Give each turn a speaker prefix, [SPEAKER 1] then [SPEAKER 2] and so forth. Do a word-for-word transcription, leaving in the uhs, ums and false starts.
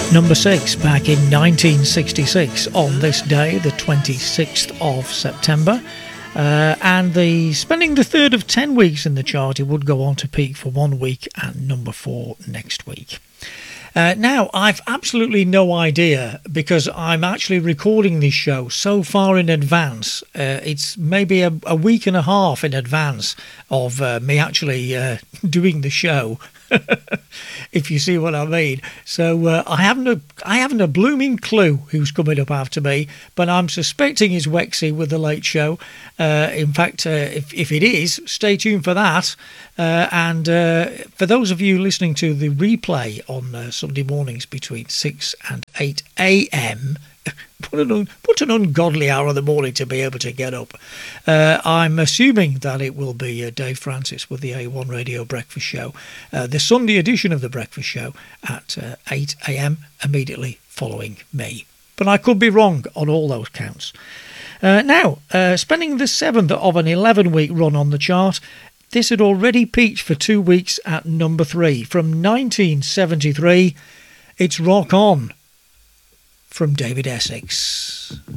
[SPEAKER 1] Number six, back in nineteen sixty-six, on this day, the twenty-sixth of September. Uh, and the spending the third of ten weeks in the chart, it would go on to peak for one week at number four next week. Uh, now, I've absolutely no idea, because I'm actually recording this show so far in advance. Uh, it's maybe a, a week and a half in advance of uh, me actually uh, doing the show, if you see what I mean. So uh, I haven't a, I haven't a blooming clue who's coming up after me, but I'm suspecting it's Wexy with the Late Show. Uh, in fact, uh, if, if it is, stay tuned for that. Uh, and uh, for those of you listening to the replay on uh, Sunday mornings between six and eight a.m., What an, un- what an ungodly hour of the morning to be able to get up. Uh, I'm assuming that it will be uh, Dave Francis with the A one Radio Breakfast Show, uh, the Sunday edition of the Breakfast Show at uh, eight a.m. immediately following me. But I could be wrong on all those counts. Uh, now, uh, spending the seventh of an eleven-week run on the chart, this had already peaked for two weeks at number three. From nineteen seventy-three, it's Rock On from David Essex.